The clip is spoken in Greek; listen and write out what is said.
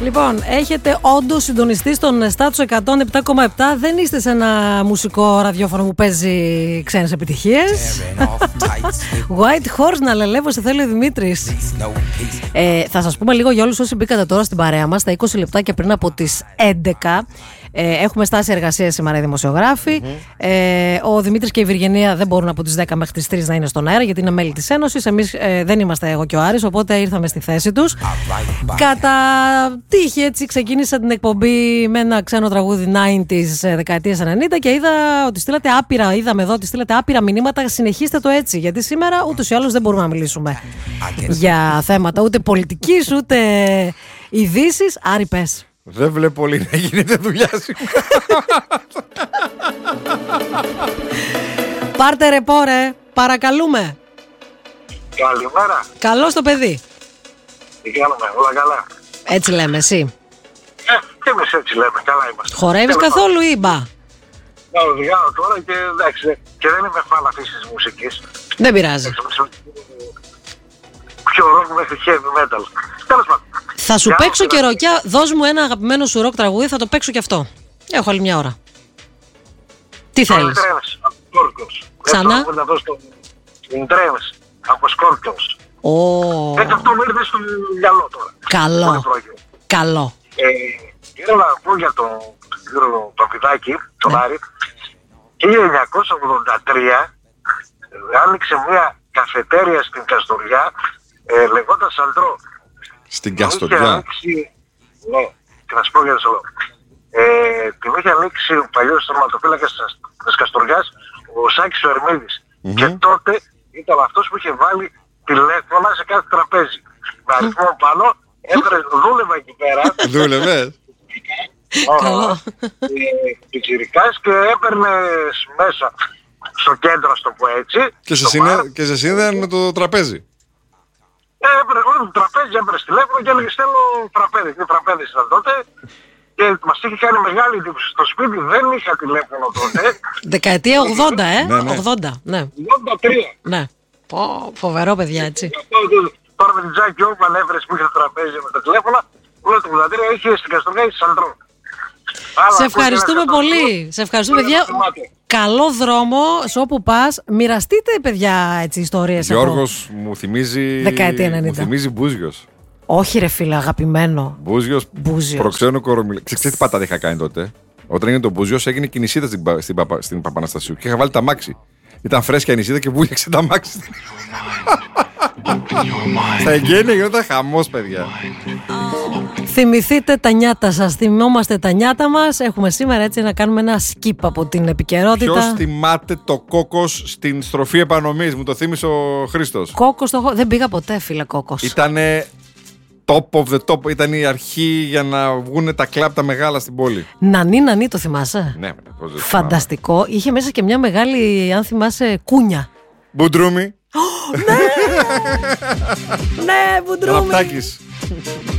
Λοιπόν, έχετε όντως συντονιστεί στον Στάτσο 107,7. Δεν είστε σε ένα μουσικό ραδιόφωνο που παίζει ξένες επιτυχίες. White Horse, να λελεύω, σε θέλει ο Δημήτρης. Θα σας πούμε λίγο για όλους όσοι μπήκατε τώρα στην παρέα μας, τα 20 λεπτάκια πριν από τις 11. Έχουμε στάση εργασίας σήμερα οι δημοσιογράφοι. Ο Δημήτρης και η Βυργενία δεν μπορούν από τις 10 μέχρι τις 3 να είναι στον αέρα, γιατί είναι μέλη της Ένωσης. Εμείς δεν είμαστε εγώ και ο Άρης, οπότε ήρθαμε στη θέση τους. Κατά τύχη έτσι ξεκίνησα την εκπομπή με ένα ξένο τραγούδι 90s, δεκαετίες 90, και είδα ότι στείλατε άπειρα μηνύματα. Συνεχίστε το έτσι, γιατί σήμερα ούτως ή άλλως δεν μπορούμε να μιλήσουμε για θέματα ούτε πολιτικής ούτε ειδήσεις. Άρη, πες. Δεν βλέπω πολύ να γίνεται δουλειά σήμερα. Πάρτε ρεπόρε, παρακαλούμε. Καλημέρα. Καλώς το παιδί. Τι κάνουμε, όλα καλά? Έτσι λέμε, εσύ. Και εμείς έτσι λέμε, καλά είμαστε. Χορεύεις καθόλου ή μπα? Να οδηγάω τώρα και εντάξει, και δεν είμαι φαν αυτής της μουσικής. Δεν πειράζει. Πιο rock μέχρι heavy metal. Τέλος πάντων. Θα σου παίξω και ροκιά, δώσ' μου ένα αγαπημένο σου ροκ τραγούδι, θα το παίξω και αυτό. Έχω άλλη μια ώρα. Τι θέλεις? Ξανά? Ιντρέμες από Scorpions. Έτσι αυτό μου ήρθε στο μυαλό τώρα. Καλό. Ήθελα να πω για τον κύριο Παπηδάκη, τον Άρη. 1983 άνοιξε μια καφετέρια στην Καστοριά, λεγόταν Σαντρό. Στην Καστοριά? Ναι, και να σου πω για το λόγο. Την είχε ανοίξει ο παλιός τερματοφύλακας της Καστοριάς, ο Σάκης ο Ερμίδης. Και τότε ήταν αυτός που είχε βάλει τηλέφωνα σε κάθε τραπέζι. Με αριθμό πάνω, δούλευα εκεί πέρα. Δούλευες? Καλό. Πιτσιρικάς και έπαιρνες μέσα στο κέντρο, ας το πω έτσι. Και σε σύνδεαν με το τραπέζι. Το τραπέζι έπαιρνες τηλέφωνο και έλεγες θέλω τραπέζι. Τι τραπέζι ήταν τότε. Και μας είχε κάνει μεγάλη εντύπωση. Στο σπίτι δεν είχα τηλέφωνο τότε. Δεκαετία 80, Ναι. 80, ναι. 83. Ναι. Φοβερό, παιδιά, έτσι. Τώρα με την Τζάκη όπου ανέφερες που είχε το τραπέζι με τα τηλέφωνα, όλο το 83 είχε στην Καστοριά η Σαντρό. Σε ευχαριστούμε πολύ. Σε ευχαριστούμε, παιδιά. Καλό δρόμο σε όπου πας. Μοιραστείτε, παιδιά, έτσι, ιστορίες. Γιώργος μου θυμίζει. Δεκαετία 90. Μου θυμίζει Μπούζιος. Όχι, ρε φίλε, αγαπημένο. Μπούζιος. Προξένο κορομιλά. Ξέρετε τι πατάτα είχα κάνει τότε? Όταν έγινε το Μπούζιος, έγινε και η νησίδα στην Παπαναστασίου. Και είχα βάλει τα μάξι. Ήταν φρέσκια η νησίδα και βούλιαξε τα μάξι. Στα εγγένεια γινόταν χαμός, παιδιά. Θυμηθείτε τα νιάτα σας, θυμόμαστε τα νιάτα μας. Έχουμε σήμερα έτσι να κάνουμε ένα skip από την επικαιρότητα. Ποιος θυμάται το κόκκος στην στροφή επανομής? Μου το θύμισε ο Χρήστος. Κόκκος δεν πήγα ποτέ, φίλε, κόκκος. Ήτανε top of the top, ήταν η αρχή για να βγουν τα κλαμπ τα μεγάλα στην πόλη. Νανί, το θυμάσαι? Ναι, φανταστικό. Είχε μέσα και μια μεγάλη, αν θυμάσαι, κούνια. Μπουντρούμι. Ναι, Μπουντρούμι. Ραπτάκης.